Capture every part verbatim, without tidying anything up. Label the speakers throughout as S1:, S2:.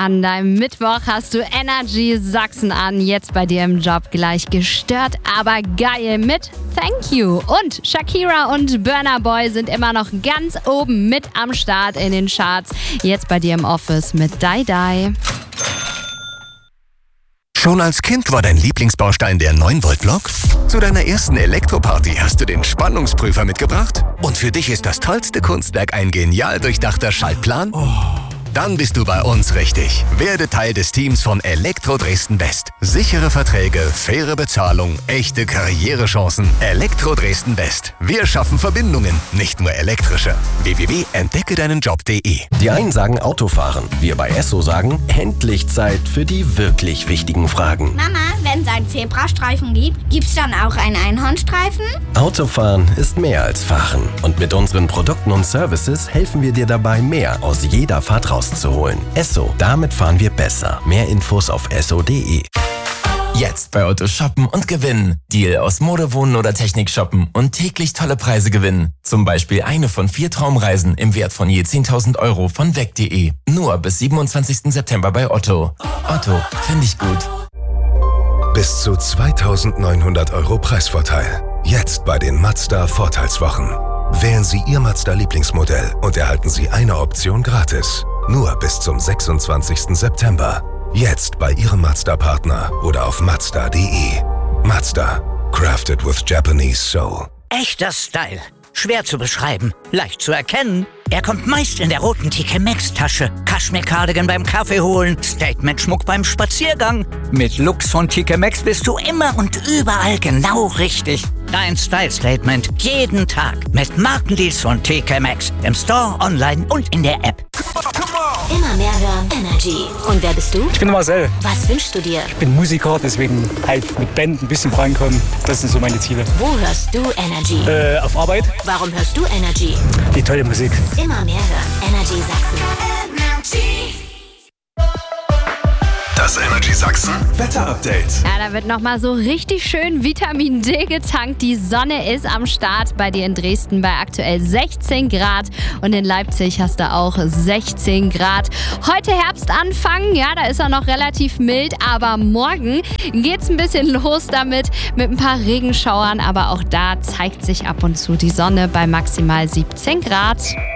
S1: An deinem Mittwoch hast du Energy Sachsen an. Jetzt bei dir im Job gleich gestört, aber geil mit Thank You. Und Shakira und Burna Boy sind immer noch ganz oben mit am Start in den Charts. Jetzt bei dir im Office mit Die Die.
S2: Schon als Kind war dein Lieblingsbaustein der neun Volt Block? Zu deiner ersten Elektroparty hast du den Spannungsprüfer mitgebracht? Und für dich ist das tollste Kunstwerk ein genial durchdachter Schaltplan? Oh. Dann bist du bei uns richtig. Werde Teil des Teams von Elektro Dresden West. Sichere Verträge, faire Bezahlung, echte Karrierechancen. Elektro Dresden West. Wir schaffen Verbindungen, nicht nur elektrische. w w w punkt entdecke deinen job punkt de.
S3: Die einen sagen Autofahren. Wir bei Esso sagen, endlich Zeit für die wirklich wichtigen Fragen.
S4: Mama, wenn es einen Zebrastreifen gibt, gibt's dann auch einen Einhornstreifen?
S3: Autofahren ist mehr als Fahren. Und mit unseren Produkten und Services helfen wir dir dabei, mehr aus jeder Fahrt rauszuholen. Esso, damit fahren wir besser. Mehr Infos auf esso punkt de.
S5: Jetzt bei Otto shoppen und gewinnen. Deal aus Mode, Wohnen oder Technik shoppen und täglich tolle Preise gewinnen. Zum Beispiel eine von vier Traumreisen im Wert von je zehntausend Euro von weg punkt de. Nur bis siebenundzwanzigsten September bei Otto. Otto, finde ich gut.
S6: Bis zu zweitausendneunhundert Euro Preisvorteil. Jetzt bei den Mazda Vorteilswochen. Wählen Sie Ihr Mazda-Lieblingsmodell und erhalten Sie eine Option gratis. Nur bis zum sechsundzwanzigsten September. Jetzt bei Ihrem Mazda-Partner oder auf mazda punkt de. Mazda. Crafted with Japanese soul.
S7: Echter Style. Schwer zu beschreiben, leicht zu erkennen. Er kommt meist in der roten T K Maxx-Tasche. Kaschmir-Cardigan beim Kaffee holen, Statement-Schmuck beim Spaziergang. Mit Looks von T K Maxx bist du immer und überall genau richtig. Dein Style-Statement jeden Tag mit Markendeals von T K Maxx. Im Store, online und in der App.
S8: Immer mehr hören Energy. Und wer bist du?
S9: Ich bin Marcel.
S8: Was wünschst du dir?
S9: Ich bin Musiker, deswegen halt mit Band ein bisschen vorankommen. Das sind so meine Ziele.
S8: Wo hörst du Energy?
S9: Äh, auf Arbeit.
S8: Warum hörst du Energy?
S9: Die tolle Musik.
S8: Immer mehr hören Energy Sachsen.
S6: Energy. Das Energy Sachsen Wetter-Update.
S1: Ja, da wird nochmal so richtig schön Vitamin D getankt. Die Sonne ist am Start. Bei dir in Dresden bei aktuell sechzehn Grad. Und in Leipzig hast du auch sechzehn Grad. Heute Herbstanfang, ja, da ist er noch relativ mild. Aber morgen geht's ein bisschen los damit mit ein paar Regenschauern. Aber auch da zeigt sich ab und zu die Sonne bei maximal siebzehn Grad.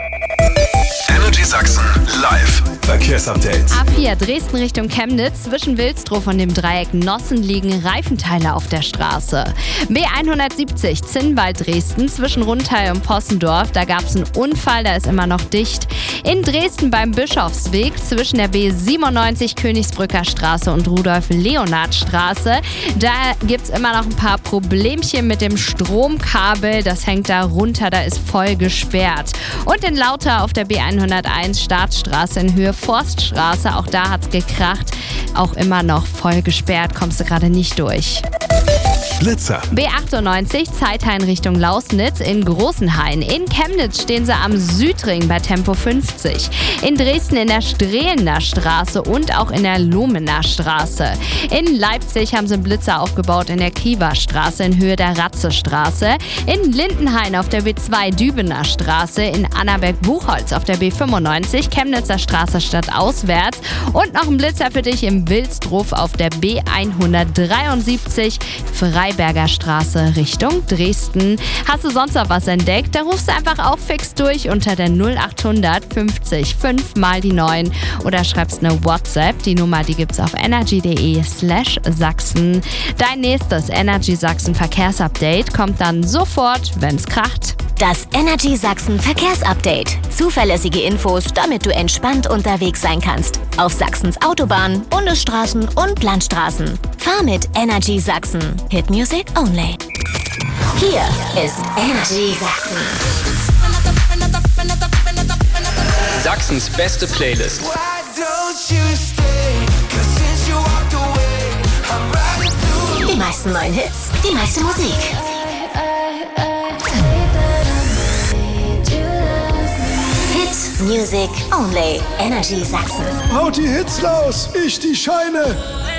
S6: Energy Sachsen live Verkehrsupdate.
S1: A vier Dresden Richtung Chemnitz. Zwischen Wilsdruff und dem Dreieck Nossen liegen Reifenteile auf der Straße. B hundertsiebzig Zinnwald Dresden zwischen Rundthal und Possendorf. Da gab es einen Unfall, da ist immer noch dicht. In Dresden beim Bischofsweg zwischen der B siebenundneunzig Königsbrücker Straße und Rudolf-Leonhard-Straße. Da gibt es immer noch ein paar Problemchen mit dem Stromkabel. Das hängt da runter, da ist voll gesperrt. Und in Lauter auf der B hunderteins Staatsstraße in Höhe Forststraße. Auch da hat's gekracht. Auch immer noch voll gesperrt. Kommst du gerade nicht durch.
S6: Blitzer.
S1: B achtundneunzig Zeithain Richtung Lausnitz in Großenhain. In Chemnitz stehen sie am Südring bei Tempo fünfzig. In Dresden in der Strehlener Straße und auch in der Lomener Straße. In Leipzig haben sie einen Blitzer aufgebaut in der Kiewerstraße in Höhe der Ratzestraße. In Lindenhain auf der B zwei Dübener Straße. In Annaberg-Buchholz auf der B fünfundneunzig Chemnitzer Straße stadtauswärts. Und noch ein Blitzer für dich im Wilsdruff auf der B hundertdreiundsiebzig Freiberger Straße Richtung Dresden. Hast du sonst noch was entdeckt? Da rufst du einfach auch fix durch unter der null achthundert fünfzig fünf mal die neun oder schreibst eine WhatsApp. Die Nummer, die gibt's auf energy.de slash Sachsen. Dein nächstes Energy Sachsen Verkehrsupdate kommt dann sofort, wenn's kracht.
S8: Das Energy Sachsen Verkehrsupdate. Zuverlässige Infos, damit du entspannt unterwegs sein kannst. Auf Sachsens Autobahnen, Bundesstraßen und Landstraßen. Fahr mit Energy Sachsen. Hit Music only. Hier ist Energy Sachsen.
S10: Sachsens beste Playlist.
S8: Die meisten neuen Hits, die meiste Musik. Hit Music only. Energy Sachsen.
S6: Haut die Hits raus, ich die Scheine.